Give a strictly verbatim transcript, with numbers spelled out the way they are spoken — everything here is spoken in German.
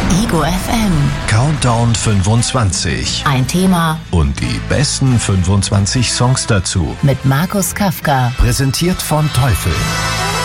Ego F M. Countdown fünfundzwanzig. Ein Thema Und die besten fünfundzwanzig Songs dazu. mit Markus Kafka. Präsentiert von Teufel.